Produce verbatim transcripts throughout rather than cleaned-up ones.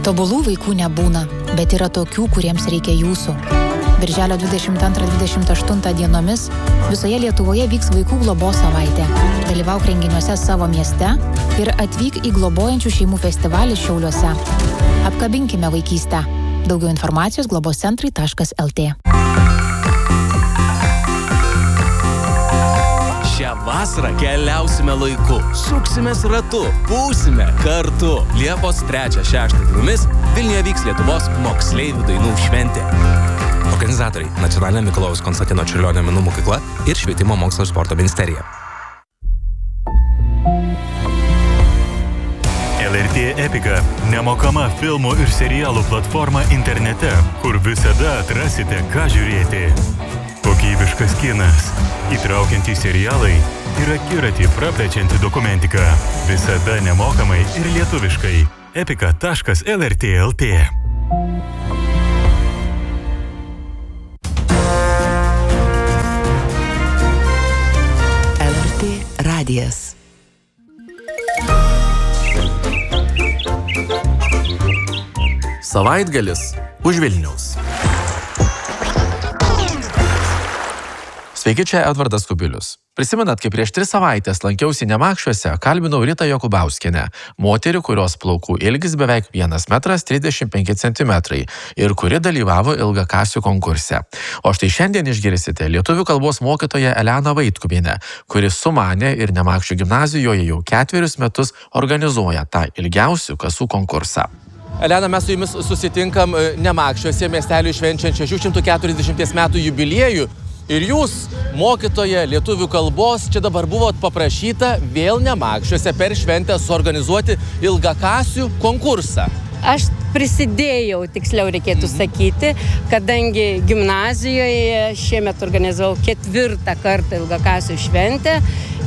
Tobulų vaikų nebūna, bet yra tokių, kuriems reikia jūsų. Birželio dvidešimt antrą dvidešimt aštuntą dienomis visoje Lietuvoje vyks vaikų globos savaitė. Dalyvauk renginiuose savo mieste ir atvyk į globojančių šeimų festivalį Šiauliuose. Apkabinkime vaikystę. Daugiau informacijos globoscentrai taškas lt. Šią vasarą keliausime laiku, suksimės ratu, būsime kartu. Liepos trečią šeštą dienomis Vilniuje vyks Lietuvos moksleivių dainų šventė. Organizatoriai – Nacionalinė Mikalojaus Konstantino Čiurlionio menų mokykla ir Švietimo mokslo ir sporto ministerija. L R T Epica – nemokama filmų ir serialų platforma internete, kur visada atrasite, ką žiūrėti. Kokybiškas kinas, įtraukiantys serialai ir akiratį praplečianti dokumentika. Visada nemokamai ir lietuviškai. epica taškas l r t taškas l t. L R T radijas. Savaitgalis už Vilniaus. Sveiki, čia Edvardas Kubilius. Prisimenat, kai prieš tris savaitės lankiausi Nemakščiuose, kalbinau Ritą Jokubauskienę, moterį, kurios plaukų ilgis beveik vienas metras trisdešimt penki centimetrai ir kuri dalyvavo ilgakasių konkurse. O štai šiandien išgirsite lietuvių kalbos mokytoją Eleną Vaitkuvienę, kuri sumanė ir Nemakščių gimnazijoje jau ketverius metus organizuoja tą ilgiausių kasų konkursą. Elena, mes su jumis susitinkam Nemakščiuose, miesteliui švenčiant šešių šimtų keturiasdešimties metų jubiliejų. Ir jūs, mokytoja lietuvių kalbos, čia dabar buvot paprašyta vėl Nemakščiuose per šventę suorganizuoti ilgakasių konkursą. Aš prisidėjau, tiksliau reikėtų sakyti, kadangi gimnazijoje šiemet organizavau ketvirtą kartą ilgakasių šventę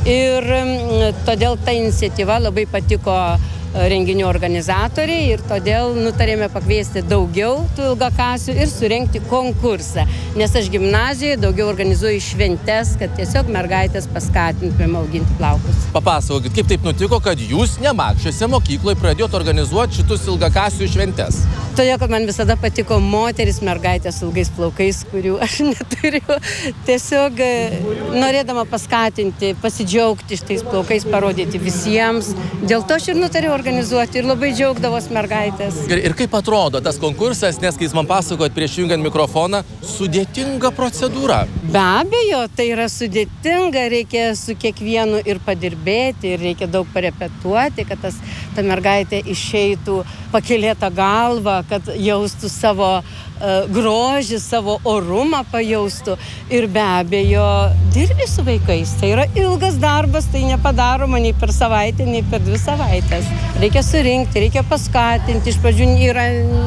ir todėl ta iniciatyva labai patiko renginių organizatoriai ir todėl nutarėme pakviesti daugiau tų ilgakasių ir surengti konkursą, nes aš gimnazijoje daugiau organizuoju šventes, kad tiesiog mergaitės paskatintumėm auginti plaukus. Papasakokit, kaip taip nutiko, kad jūs Nemakščiuose mokykloje pradėjot organizuoti šitus ilgakasių šventes? Todėl, kad man visada patiko moteris mergaitės ilgais plaukais, kurių aš neturiu. Tiesiog norėdama paskatinti, pasidžiaugti šitais plaukais, parodyti visiems. Dėl to aš ir nutariau organizuoti ir labai džiaugdavos mergaitės. Ir, ir kaip atrodo tas konkursas, nes kai jūs man pasakojot prieš jungiant mikrofoną, sudėtinga procedūra. Be abejo, tai yra sudėtinga, reikia su kiekvienu ir padirbėti, ir reikia daug parepetuoti, kad tas, ta mergaitė išeitų pakėlėtą galvą, kad jaustų savo uh, grožį, savo orumą pajaustų. Ir be abejo, dirbi su vaikais. Tai yra ilgas darbas, tai nepadaroma nei per savaitę, nei per dvi savaitės. Reikia surinkti, reikia paskatinti. Iš pradžių yra,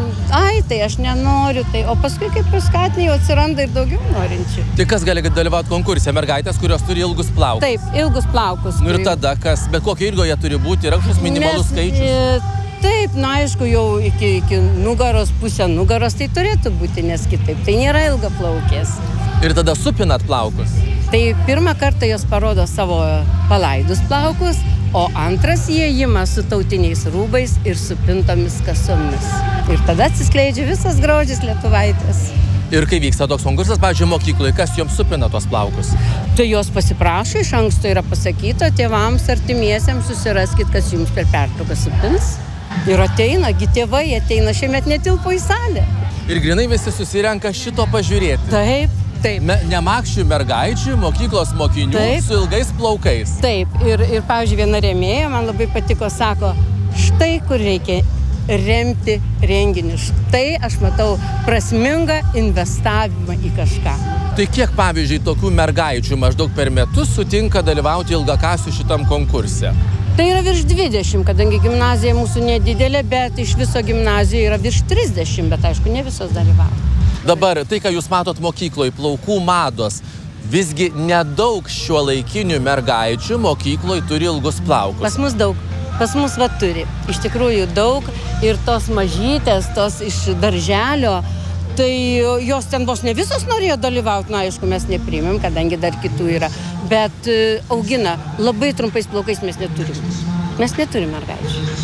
ai, tai aš nenoriu, tai, o paskui kaip paskatinti, jau atsiranda ir daugiau norinčių. Tai kas gali dalyvauti konkurse? Mergaitės, kurios turi ilgus plaukus? Taip, ilgus plaukus. Nu ir tada kas? Bet kokio ilgo jie turi būti? Yra kažkoks minimalus skaičius? Taip, na aišku, jau iki, iki nugaros, pusę nugaros tai turėtų būti, nes kitaip tai nėra ilga plaukės. Ir tada supinat plaukus? Tai pirmą kartą jos parodo savo palaidus plaukus, o antras įėjimas su tautiniais rūbais ir supintomis kasomis. Ir tada atsiskleidžia visas grožis lietuvaitės. Ir kai vyksta toks konkursas, pavyzdžiui, mokykloje, kas joms supina tuos plaukus? Tai jos pasiprašo, iš anksto yra pasakyta tėvams, artimiesiems, susiraskit, kas jums per pertrauką supins. Ir ateina, gi tėvai ateina, šiemet netilpo į salę. Ir grinai visi susirenka šito pažiūrėti. Taip, taip. Me, Nemakščių mergaičių, mokyklos mokinių taip. Su ilgais plaukais. Taip, ir, ir pavyzdžiui, viena rėmėja, man labai patiko, sako, štai kur reikia remti renginius. Štai aš matau prasmingą investavimą į kažką. Tai kiek, pavyzdžiui, tokių mergaičių maždaug per metus sutinka dalyvauti ilgakasių šitam konkurse? Tai yra virš dvidešimt, kadangi gimnazija mūsų nedidelė, bet iš viso gimnazijoje yra virš trisdešimt, bet aišku, ne visos dalyvauja. Dabar tai, ką jūs matot mokykloje, plaukų mados, visgi nedaug šiuolaikinių mergaičių mokykloje turi ilgus plaukus. Pas mus daug. Pas mus va turi. Iš tikrųjų daug ir tos mažytės, tos iš darželio, tai jos ten vos ne visos norėjo dalyvauti, na aišku, mes nepriimėm, kadangi dar kitų yra, bet augina labai trumpais plaukais mes neturim. Mes neturim mergaičių.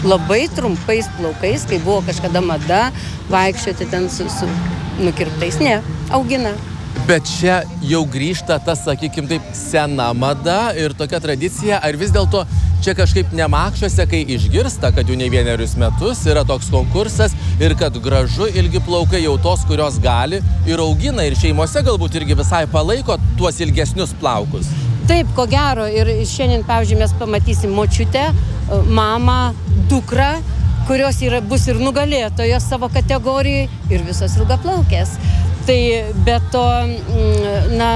labai trumpais plaukais, kai buvo kažkada mada vaikščioti ten su, su nukirptais. Ne, augina. Bet čia jau grįžta tas, sakykim, taip, sena mada ir tokia tradicija, ar vis dėlto čia kažkaip Nemakščiuose, kai išgirsta, kad jau ne vienerius metus yra toks konkursas ir kad gražu ilgi plaukai jau tos, kurios gali ir augina ir šeimose galbūt irgi visai palaiko tuos ilgesnius plaukus. Taip, ko gero, ir šiandien, pavyzdžiui, mes pamatysim močiutę, mamą, dukrą, kurios yra, bus ir nugalėtojos savo kategorijai ir visos ilgaplaukės. Tai be to, na,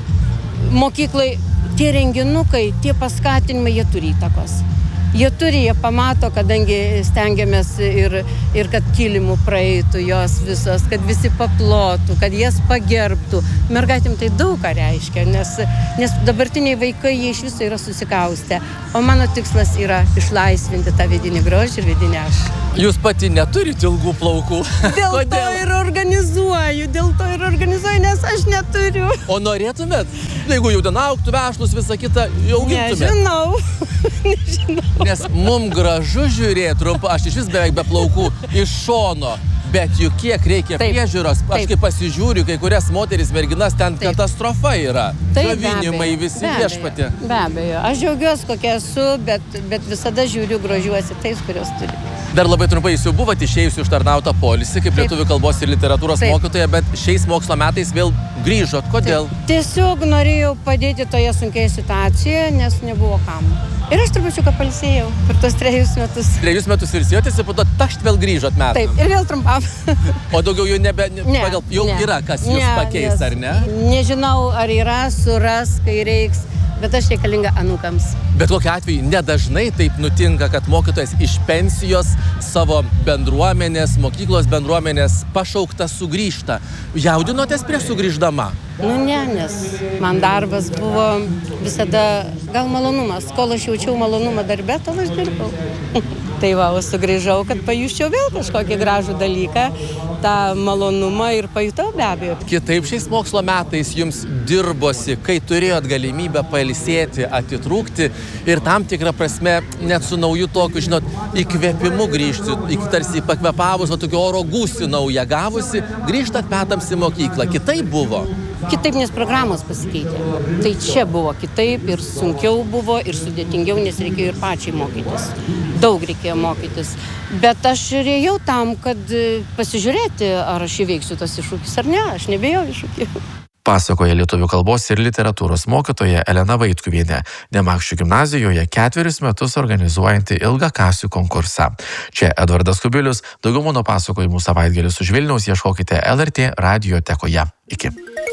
mokyklai tie renginukai, tie paskatinimai, jie turi įtakos. Jie turi, jie pamato, kadangi stengiamės ir, ir kad kilimų praeitų jos visos, kad visi paplotų, kad jas pagerbtų. Mergaitėm tai daug ką reiškia, nes, nes dabartiniai vaikai, jie iš viso yra susikaustę. O mano tikslas yra išlaisvinti tą vidinį grožį ir vidinį aš. Jūs pati neturite ilgų plaukų. Dėl Kodėl? to ir organizuoju, dėl to ir organizuoju, nes aš neturiu. O norėtumėt? Jeigu jau ten augtų vešlus, visą kitą, jau augintumėt? Nežinau. Nežinau. Nes mum gražu žiūrėti, trumpa, aš iš vis beveik be plaukų iš šono. Bet juk kiek reikia taip, priežiūros, aš kaip pasižiūriu, kai kurias moteris, merginas, ten taip. katastrofa yra. Džiovinimai visi viešpatį. Be abejo, aš džiaugiuosi kokia esu, bet, bet visada žiūriu, grožiuosi tais, kurios turi. Dar labai trumpai, jūs jau buvote išėjusi užtarnautą polisį, kaip taip. lietuvių kalbos ir literatūros taip. mokytoja, bet šiais mokslo metais vėl grįžot. Kodėl? Taip. Tiesiog norėjau padėti toje sunkioje situacijoje, nes nebuvo kam. Ir aš trupučiuką palsėjau per tos trejus metus. Trejus metus ir sijotės ir po to tašt vėl grįžot metam. Taip, ir vėl trumpam. O daugiau jau nebe, ne, pagal, jau ne, yra, kas jūs ne, pakeis, nes, ar ne? Nežinau, ar yra, suras, kai reiks, bet aš reikalinga anūkams. Bet kokiu atveju nedažnai taip nutinka, kad mokytojas iš pensijos savo bendruomenės, mokyklos bendruomenės pašauktas sugrįžta. Jaudinotės prieš sugrįždama? Nu ne, nes man darbas buvo visada gal malonumas. Kol aš jaučiau malonumą darbe, tol aš dirbau. Tai va, sugrįžau, kad pajusčiau vėl kažkokį gražų dalyką, tą malonumą ir pajutau be abejo. Kitaip šiais mokslo metais jums dirbosi, kai turėjot galimybę pailsėti, atitrūkti ir tam tikrą prasme net su nauju tokiu, žinot, įkvėpimu grįžti, tarsi pakvėpavus, o tokio oro gūsį naują gavusi, grįžtat metams į mokyklą. Kitaip buvo? Kitaip, nes programos pasikeitė. Tai čia buvo kitaip ir sunkiau buvo ir sudėtingiau, nes reikėjo ir pačiai mokytis. Daug reikėjo mokytis. Bet aš žiūrėjau tam, kad pasižiūrėti, ar aš įveiksiu tas iššūkis ar ne. Aš nebėjau iššūkį. Pasakoja lietuvių kalbos ir literatūros mokytoja Elena Vaitkuvienė, Nemakščių gimnazijoje ketverius metus organizuojanti ilgakasių konkursą. Čia Edvardas Kubilius, daugiau mano pasakojimų savaitgalis už Vilniaus ieškokite L R T radiotekoje. Iki.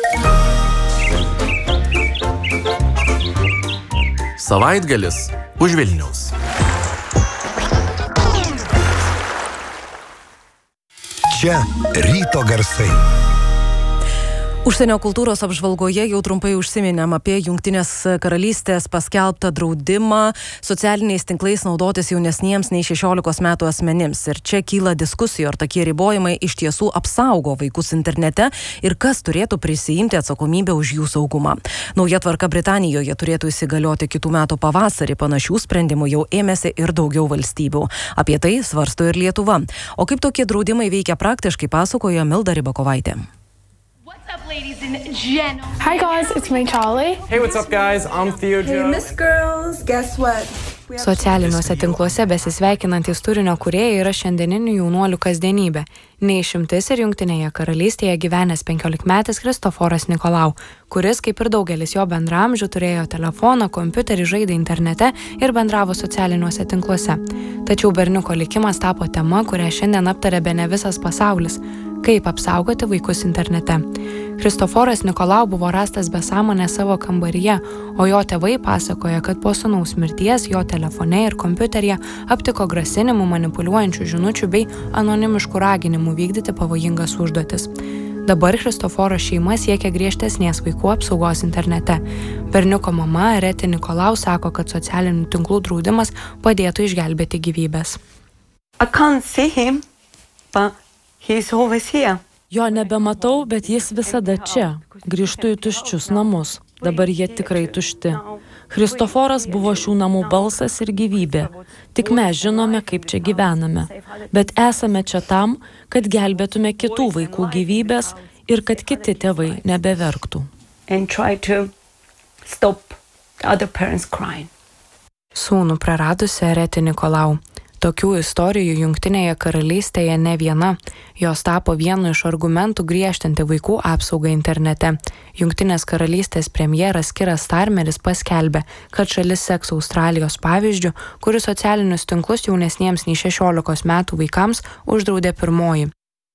Savaitgalis už Vilniaus. Čia ryto garsai. Užsienio kultūros apžvalgoje jau trumpai užsiminėm apie Jungtinės karalystės paskelbtą draudimą socialiniais tinklais naudotis jaunesniems nei šešiolikos metų asmenims. Ir čia kyla diskusijų, ar tokie ribojimai iš tiesų apsaugo vaikus internete ir kas turėtų prisiimti atsakomybę už jų saugumą. Nauja tvarka Britanijoje turėtų įsigalioti kitų metų pavasarį. Panašių sprendimų jau ėmėsi ir daugiau valstybių. Apie tai svarsto ir Lietuva. O kaip tokie draudimai veikia praktiškai, pasakoja Milda Ribakovaitė. Hi guys, it's me Charlie. Hey, what's up guys? I'm Theo Joe. Hey Miss Girls, guess what? Socialiniuose tinkluose besisveikinantys turinio kūrėjai yra šiandieninių jaunuolių kasdienybė. Neišimtis ir Jungtinėje karalystėje gyvenęs penkiolikmetis Kristoforas Nikolau, kuris, kaip ir daugelis jo bendraamžių, turėjo telefoną, kompiuterį, žaidė internete ir bendravo socialiniuose tinkluose. Tačiau berniuko likimas tapo tema, kurią šiandien aptarė bene visas pasaulis. Kaip apsaugoti vaikus internete. Kristoforas Nikolau buvo rastas be sąmonės savo kambaryje, o jo tėvai pasakoja, kad po sūnaus mirties jo telefone ir kompiuteryje aptiko grasinimų, manipuliuojančių žinučių bei anonimiškų raginimų vykdyti pavojingas užduotis. Dabar Kristoforo šeima siekia griežtesnės vaikų apsaugos internete. Berniuko mama Reti Nikolau sako, kad socialinių tinklų draudimas padėtų išgelbėti gyvybės. I can't see him, but he's always here. Jo nebematau, bet jis visada čia. Grįžtu į tuščius namus. Dabar jie tikrai tušti. Kristoforas buvo šių namų balsas ir gyvybė. Tik mes žinome, kaip čia gyvename. Bet esame čia tam, kad gelbėtume kitų vaikų gyvybės ir kad kiti tėvai nebeverktų. Sūnų praradusi Aretė Nikolau. Tokių istorijų Jungtinėje karalystėje ne viena. Jos tapo vienu iš argumentų griežtinti vaikų apsaugą internete. Jungtinės karalystės premjeras Kiras Starmeris paskelbė, kad šalis seks Australijos pavyzdžiu, kuris socialinius tinklus jaunesniems nei šešiolikos metų vaikams uždraudė pirmoji.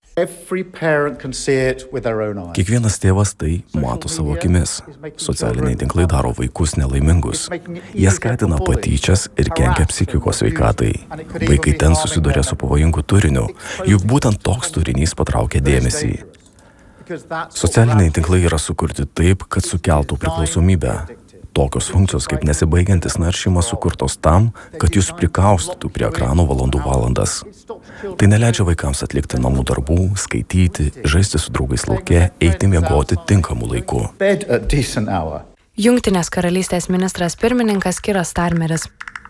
Kiekvienas tėvas tai mato savo akimis. Socialiniai tinklai daro vaikus nelaimingus. Jie skatina patyčias ir kenkia psichikos sveikatai. Vaikai ten susiduria su pavojingu turiniu, juk būtent toks turinys patraukia dėmesį. Socialiniai tinklai yra sukurti taip, kad sukeltų priklausomybę. Tokios funkcijos kaip nesibaigiantis naršymas sukurtos tam, kad jūs prikaustytų prie ekranų valandų valandas. Tai neleidžia vaikams atlikti namų darbų, skaityti, žaisti su draugais lauke, eiti miegoti tinkamu laiku. Jungtinės karalystės ministras pirmininkas Kiras Starmeris.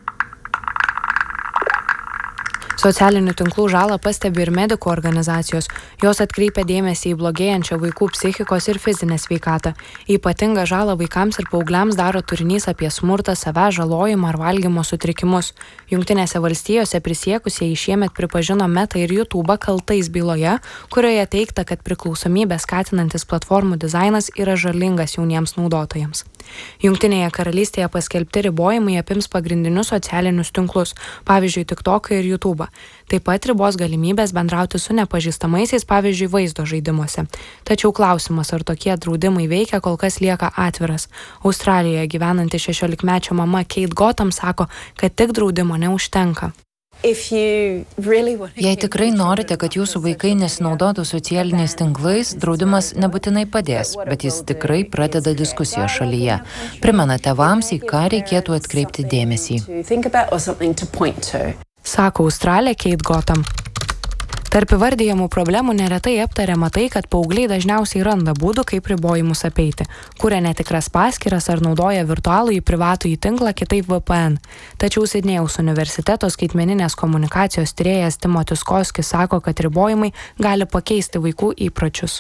Socialinių tinklų žalą pastebi ir medikų organizacijos. Jos atkreipia dėmesį į blogėjančią vaikų psichikos ir fizinę sveikatą. Ypatingą žalą vaikams ir paaugliams daro turinys apie smurtą, savęs žalojimą ar valgymo sutrikimus. Jungtinėse valstijose prisiekusieji šiemet pripažino Meta ir YouTube kaltais byloje, kurioje teigta, kad priklausomybę skatinantis platformų dizainas yra žalingas jauniems naudotojams. Jungtinėje karalystėje paskelbti ribojimai apims pagrindinius socialinius tinklus, pavyzdžiui, TikToką ir YouTube. Taip pat ribos galimybės bendrauti su nepažįstamaisiais, pavyzdžiui, vaizdo žaidimuose. Tačiau klausimas, ar tokie draudimai veikia, kol kas lieka atviras. Australijoje gyvenanti šešiolikmečio mama Kate Gotham sako, kad tik draudimo neužtenka. Jei tikrai norite, kad jūsų vaikai nesinaudotų socialiniais tinklais, draudimas nebūtinai padės, bet jis tikrai pradeda diskusiją šalyje. Primena tėvams, į ką reikėtų atkreipti dėmesį. Sako Australė Kate Gotham. Tarp įvardyjamų problemų neretai aptariama tai, kad paaugliai dažniausiai randa būdų, kaip ribojimus apeiti. Kuria netikras paskyras ar naudoja virtualų į privatų į tinklą, kitaip V P N. Tačiau Sidnėjaus universiteto skaitmeninės komunikacijos tyrėjas Timotis Koskis sako, kad ribojimai gali pakeisti vaikų įpročius.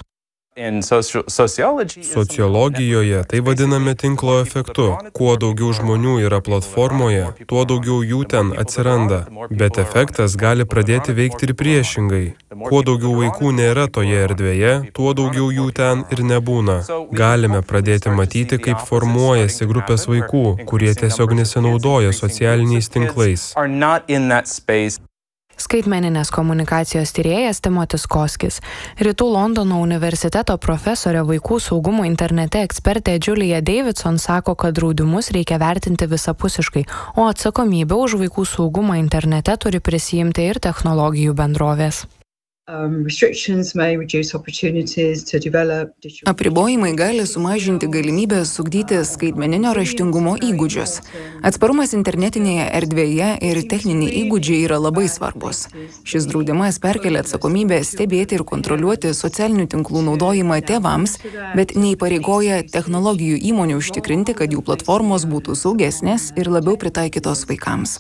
Sociologijoje tai vadiname tinklo efektu. Kuo daugiau žmonių yra platformoje, tuo daugiau jų ten atsiranda. Bet efektas gali pradėti veikti ir priešingai. Kuo daugiau vaikų nėra toje erdvėje, tuo daugiau jų ten ir nebūna. Galime pradėti matyti, kaip formuojasi grupės vaikų, kurie tiesiog nesinaudoja socialiniais tinklais. Skaitmeninės komunikacijos tyrėjas Timotis Koskis. Rytų Londono universiteto profesorė vaikų saugumo internete ekspertė Julia Davidson sako, kad draudimus reikia vertinti visapusiškai, o atsakomybę už vaikų saugumą internete turi prisiimti ir technologijų bendrovės. Apribojimai gali sumažinti galimybę sugdyti skaitmeninio raštingumo įgūdžius. Atsparumas internetinėje erdvėje ir techniniai įgūdžiai yra labai svarbus. Šis draudimas perkelia atsakomybę stebėti ir kontroliuoti socialinių tinklų naudojimą tėvams, bet neįpareigoja technologijų įmonių užtikrinti, kad jų platformos būtų saugesnės ir labiau pritaikytos vaikams.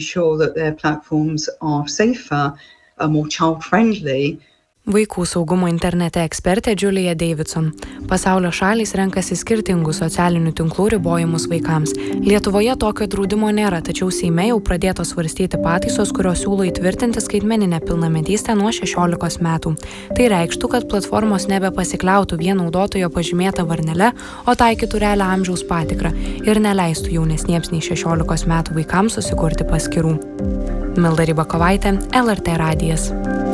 Vaikų saugumo internete ekspertė Julia Davidson. Pasaulio šalys renkasi skirtingų socialinių tinklų ribojimus vaikams. Lietuvoje tokio draudimo nėra, tačiau Seime jau pradėtos svarstyti pataisos, kurios siūlo įtvirtinti skaitmeninę pilnametystę nuo šešiolikos metų. Tai reikštų, kad platformos nebepasikliautų vien naudotojo pažymėta varnele, o taikytų realią amžiaus patikrą ir neleistų jaunesniems nei šešiolikos metų vaikams susikurti paskyrų. Milda Rybakovaitė, L R T radijas.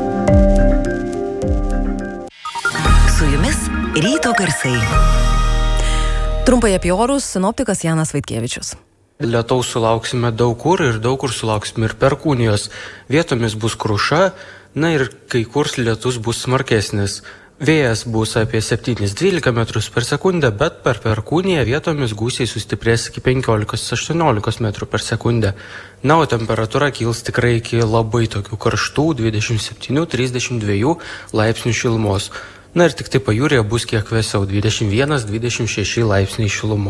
Su jumis ryto garsai. Trumpai apie orus sinoptikas Janas Vaitkevičius. Lietaus sulauksime daug kur ir daug kur sulauksime ir perkūnijos. Vietomis bus kruša, na ir kai kur lietus bus smarkesnis. Vėjas bus apie septynis dvylika metrus per sekundę, bet per perkūniją vietomis gūsiai sustiprės iki penkiolikos aštuoniolikos metrų per sekundę. Na, o temperatūra kils tikrai iki labai tokių karštų dvidešimt septyni trisdešimt dva laipsnių šilumos. Na ir tik tai pajūryje bus kiek vėsiau dvidešimt vienas dvidešimt šeši laipsniai šilumos.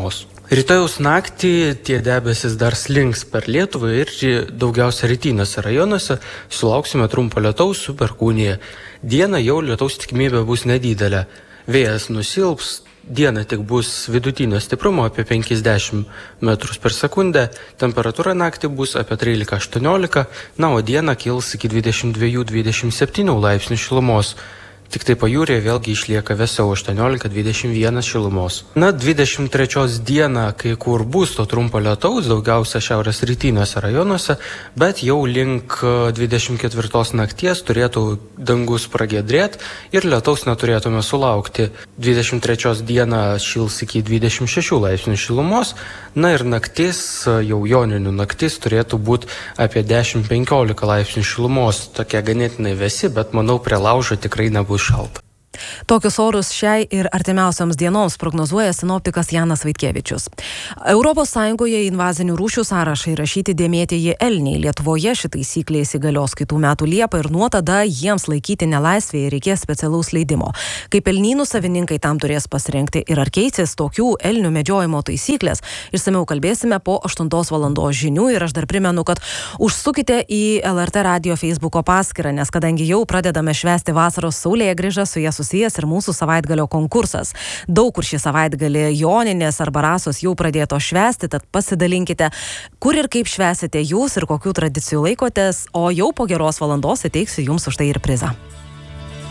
Rytojaus naktį tie debesis dar slinks per Lietuvą ir daugiausia rytinėse rajonuose sulauksime trumpo lietaus su perkūnija. Dieną jau lietaus tikimybė bus nedidelė. Vėjas nusilps, diena tik bus vidutinio stiprumo apie penkiasdešimt metrus per sekundę, temperatūra naktį bus apie trylika aštuoniolika, na, o diena kils iki dvidešimt dviejų dvidešimt septynių laipsnių šilumos. Tik tai pajūryje vėlgi išlieka vėsiau aštuoniolika dvidešimt vienas šilumos. Na, dvidešimt trečios dieną kai kur bus to trumpo lietaus, daugiausia šiaurės rytiniuose rajonuose, bet jau link dvidešimt ketvirtos nakties turėtų dangus pragiedrėti ir lietaus neturėtume sulaukti. dvidešimt trečios dieną šils iki dvidešimt šešių laipsnių šilumos, na ir naktis, jau joninių naktis turėtų būti apie dešimt penkiolika laipsnių šilumos, tokia ganėtinai vėsi, bet manau prie laužo tikrai nebus šalta. Tokius orus šiai ir artimiausioms dienoms prognozuoja sinoptikas Janas Vaitkevičius. Europos Sąjungoje invazinių rūšių sąrašai įrašyti dėmėtieji elniai. Lietuvoje ši taisyklė įsigalios kitų metų Liepą ir nuo tada jiems laikyti nelaisvėje reikės specialaus leidimo. Kaip elnynų savininkai tam turės pasirinkti ir ar keisis tokių elnių medžiojimo taisyklės. Išsamiau kalbėsime po aštuntos valandos žinių ir aš dar primenu, kad užsukite į L R T radio Facebooko paskyrą, nes kadangi jau pradedame švęsti vasaros saulėje grįžą, su jie susijęs ir mūsų savaitgalio konkursas. Daug kur šį savaitgalį Joninės arba Rasos jau pradėto švęsti, tad pasidalinkite, kur ir kaip švęsite jūs ir kokių tradicijų laikotės, o jau po geros valandos įteiksiu jums už tai ir prizą.